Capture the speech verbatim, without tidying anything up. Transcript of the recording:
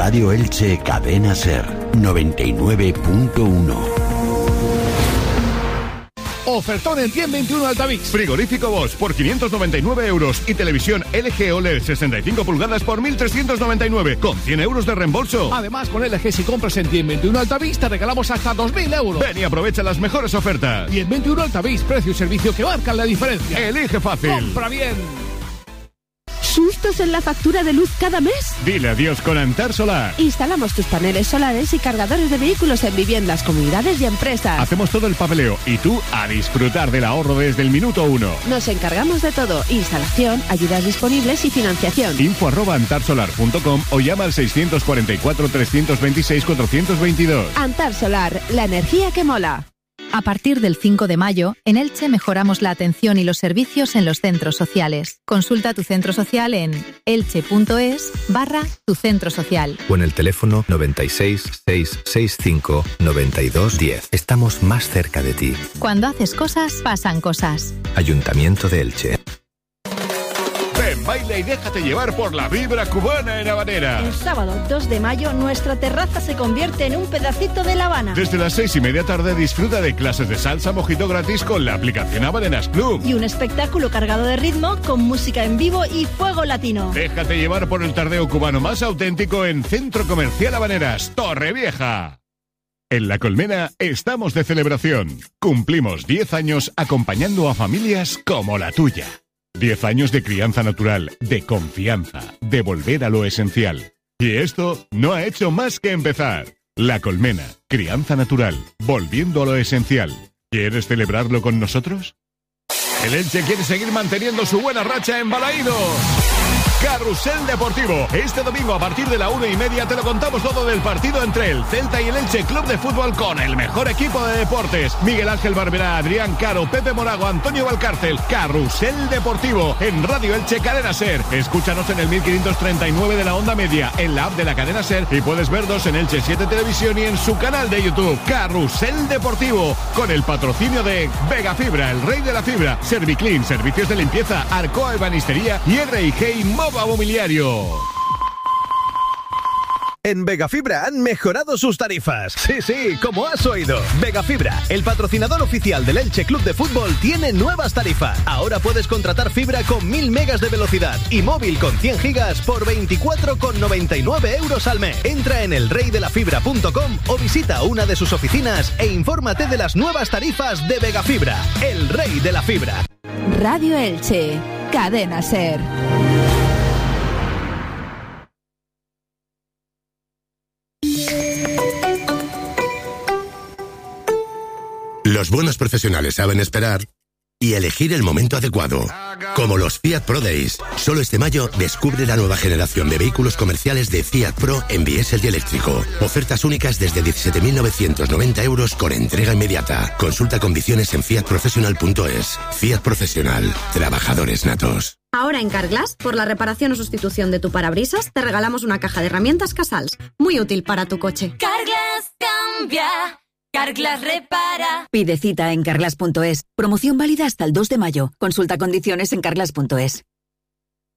Radio Elche Cadena Ser noventa y nueve punto uno. Ofertón en Cien veintiuno Altavix. Frigorífico Bosch por quinientos noventa y nueve euros y televisión L G O L E D sesenta y cinco pulgadas por mil trescientos noventa y nueve con cien euros de reembolso. Además, con L G si compras en Cien veintiuno Altavix te regalamos hasta dos mil euros. Ven y aprovecha las mejores ofertas. Cien veintiuno Altavix, precio y servicio que marcan la diferencia. Elige fácil. Compra bien. ¿Sustos en la factura de luz cada mes? Dile adiós con Antar Solar. Instalamos tus paneles solares y cargadores de vehículos en viviendas, comunidades y empresas. Hacemos todo el papeleo y tú a disfrutar del ahorro desde el minuto uno. Nos encargamos de todo: instalación, ayudas disponibles y financiación. Info arroba antarsolar punto com o llama al seiscientos cuarenta y cuatro, trescientos veintiséis, cuatrocientos veintidós. Antar Solar, la energía que mola. A partir del cinco de mayo, en Elche mejoramos la atención y los servicios en los centros sociales. Consulta tu centro social en elche.es barra tu centro social. O en el teléfono noventa y seis, seiscientos sesenta y cinco, noventa y dos, diez. Estamos más cerca de ti. Cuando haces cosas, pasan cosas. Ayuntamiento de Elche. Ven, baila y déjate llevar por la vibra cubana en Habanera. El sábado dos de mayo nuestra terraza se convierte en un pedacito de La Habana. Desde las seis y media tarde disfruta de clases de salsa mojito gratis con la aplicación Habaneras Club. Y un espectáculo cargado de ritmo con música en vivo y fuego latino. Déjate llevar por el tardeo cubano más auténtico en Centro Comercial Habaneras, Torrevieja. En La Colmena estamos de celebración. Cumplimos diez años acompañando a familias como la tuya. diez años de crianza natural, de confianza, de volver a lo esencial. Y esto no ha hecho más que empezar. La Colmena, crianza natural, volviendo a lo esencial. ¿Quieres celebrarlo con nosotros? El Elche quiere seguir manteniendo su buena racha en Balaídos. Carrusel Deportivo. Este domingo a partir de la una y media te lo contamos todo del partido entre el Celta y el Elche Club de Fútbol con el mejor equipo de deportes. Miguel Ángel Barberá, Adrián Caro, Pepe Morago, Antonio Valcárcel. Carrusel Deportivo en Radio Elche Cadena Ser. Escúchanos en el mil quinientos treinta y nueve de la onda media, en la app de la Cadena Ser y puedes vernos en Elche siete Televisión y en su canal de YouTube. Carrusel Deportivo con el patrocinio de Vega Fibra, el rey de la fibra, Serviclean, servicios de limpieza, Arcoa Ebanistería y R I G Moba Mobiliario. En Vegafibra han mejorado sus tarifas. Sí, sí, como has oído. Vegafibra, el patrocinador oficial del Elche Club de Fútbol, tiene nuevas tarifas. Ahora puedes contratar fibra con mil megas de velocidad y móvil con cien gigas por veinticuatro con noventa y nueve euros al mes. Entra en el rey de la fibra punto com o visita una de sus oficinas e infórmate de las nuevas tarifas de Vegafibra, el rey de la fibra. Radio Elche, Cadena Ser. Los buenos profesionales saben esperar y elegir el momento adecuado. Como los Fiat Pro Days. Solo este mayo descubre la nueva generación de vehículos comerciales de Fiat Pro en diésel y eléctrico. Ofertas únicas desde diecisiete mil novecientos noventa euros con entrega inmediata. Consulta condiciones en fiat professional punto es. Fiat Profesional. Trabajadores natos. Ahora en Carglass, por la reparación o sustitución de tu parabrisas, te regalamos una caja de herramientas Casals. Muy útil para tu coche. Carglass cambia. Carglass repara. Pide cita en carglass punto es. Promoción válida hasta el dos de mayo. Consulta condiciones en carglass punto es.